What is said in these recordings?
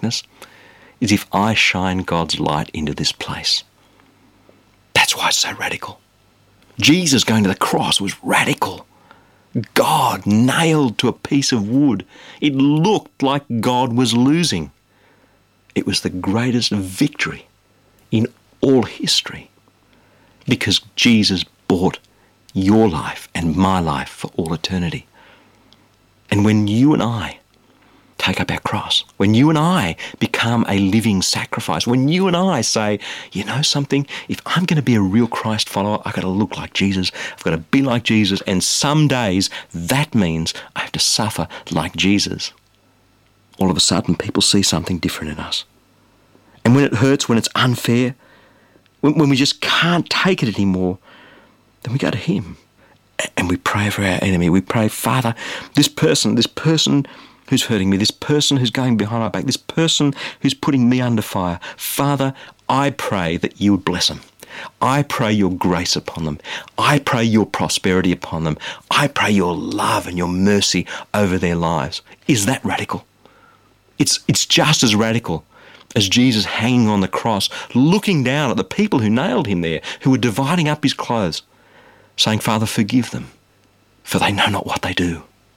darkness is if I shine God's light into this place. That's why it's so radical. Jesus going to the cross was radical. God nailed to a piece of wood. It looked like God was losing. It was the greatest victory in all history because Jesus bought your life and my life for all eternity. And when you and I take up our cross, when you and I become a living sacrifice, when you and I say, you know something, if I'm going to be a real Christ follower, I've got to look like Jesus, I've got to be like Jesus, and some days that means I have to suffer like Jesus. All of a sudden people see something different in us. And when it hurts, when it's unfair, when we just can't take it anymore, then we go to Him and we pray for our enemy. We pray, Father, this person who's hurting me, this person who's going behind my back, this person who's putting me under fire, Father, I pray that you would bless them. I pray your grace upon them. I pray your prosperity upon them. I pray your love and your mercy over their lives. Is that radical? It's just as radical as Jesus hanging on the cross, looking down at the people who nailed him there, who were dividing up his clothes, saying, Father, forgive them, for they know not what they do.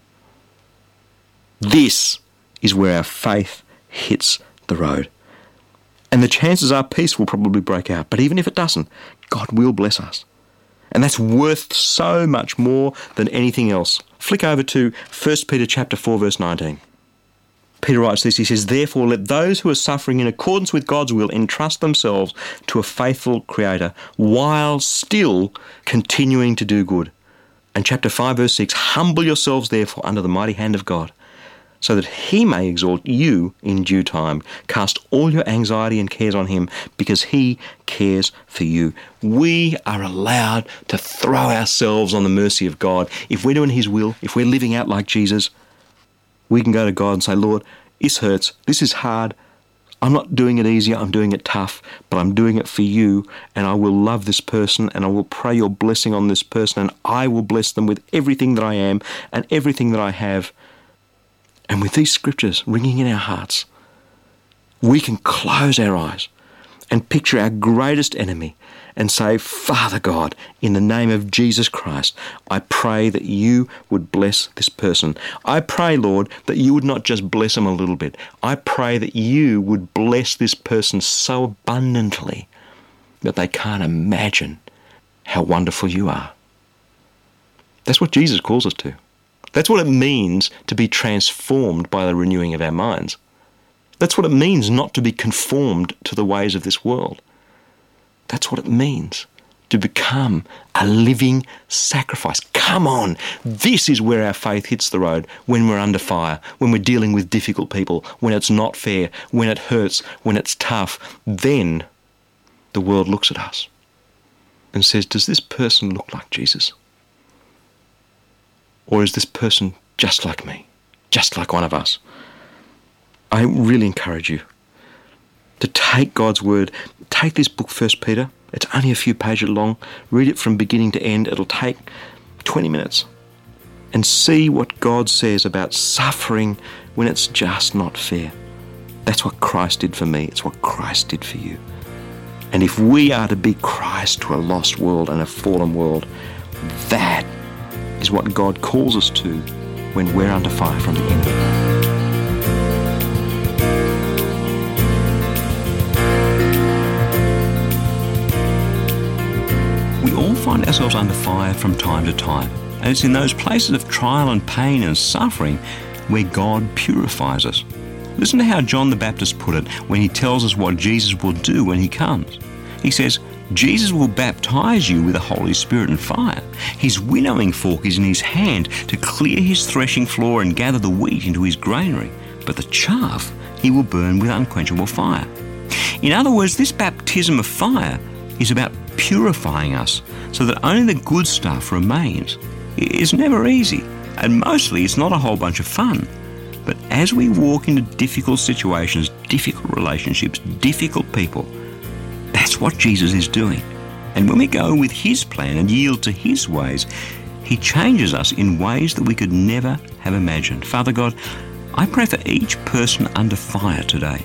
This is where our faith hits the road. And the chances are peace will probably break out. But even if it doesn't, God will bless us. And that's worth so much more than anything else. Flick over to 1 Peter chapter 4, verse 19. Peter writes this, he says, therefore let those who are suffering in accordance with God's will entrust themselves to a faithful Creator while still continuing to do good. And chapter 5, verse 6, humble yourselves therefore under the mighty hand of God, so that He may exalt you in due time. Cast all your anxiety and cares on Him, because He cares for you. We are allowed to throw ourselves on the mercy of God. If we're doing His will, if we're living out like Jesus, we can go to God and say, Lord, this hurts, this is hard, I'm not doing it easier, I'm doing it tough, but I'm doing it for you, and I will love this person, and I will pray your blessing on this person, and I will bless them with everything that I am and everything that I have. And with these scriptures ringing in our hearts, we can close our eyes and picture our greatest enemy and say, Father God, in the name of Jesus Christ, I pray that you would bless this person. I pray, Lord, that you would not just bless them a little bit. I pray that you would bless this person so abundantly that they can't imagine how wonderful you are. That's what Jesus calls us to. That's what it means to be transformed by the renewing of our minds. That's what it means not to be conformed to the ways of this world. That's what it means to become a living sacrifice. Come on, this is where our faith hits the road, when we're under fire, when we're dealing with difficult people, when it's not fair, when it hurts, when it's tough. Then the world looks at us and says, does this person look like Jesus? Or is this person just like me, just like one of us? I really encourage you to take God's word. Take this book, 1 Peter. It's only a few pages long. Read it from beginning to end. It'll take 20 minutes. And see what God says about suffering when it's just not fair. That's what Christ did for me. It's what Christ did for you. And if we are to be Christ to a lost world and a fallen world, that is what God calls us to when we're under fire from the enemy. We all find ourselves under fire from time to time, and it's in those places of trial and pain and suffering where God purifies us. Listen to how John the Baptist put it when he tells us what Jesus will do when he comes. He says, Jesus will baptize you with the Holy Spirit and fire. His winnowing fork is in his hand to clear his threshing floor and gather the wheat into his granary, but the chaff he will burn with unquenchable fire. In other words, this baptism of fire is about purifying us so that only the good stuff remains. It's never easy, and mostly it's not a whole bunch of fun. But as we walk into difficult situations, difficult relationships, difficult people, that's what Jesus is doing. And when we go with his plan and yield to his ways, he changes us in ways that we could never have imagined. Father God, I pray for each person under fire today.